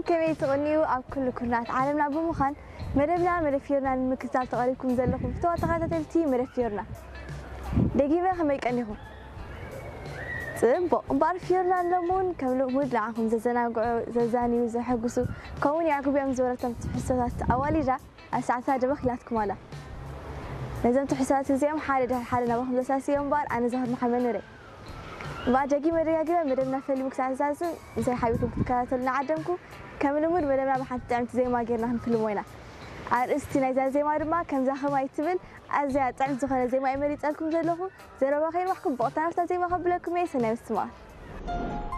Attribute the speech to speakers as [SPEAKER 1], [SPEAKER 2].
[SPEAKER 1] كمية تغنيو أب كل كنات عالمنا بمخان مربنا مرفيرنا المكتال تقريبكم زلكم فتوى تقاتلتي مرفيرنا دقيقة خميك أنيهم بعرفيرنا اللمون كملوا مود لعهم ززاني وزحقسو كوني يعقوب يوم زورتهم تحسات أولي جا الساعة بخلاتكم على لازم تحسات زيهم حالنا بهم أساسي يوم بار أنا زهر محمد نوري بعد جاكي مريا كده مرنا في المكس أساسا زي حبيبكم تكاتلنا عدمكم كملوا مود مرنا بحد تعمت زي ما قلنا هنفيلم وينا أرستينا زي ما رما كم زخم ما يتبل أزياء تعمت زخنا زي ما أمري تسألكم زلهم زي ما خير وحكم بقطع نفسها زي ما قبلكم يسنا استمار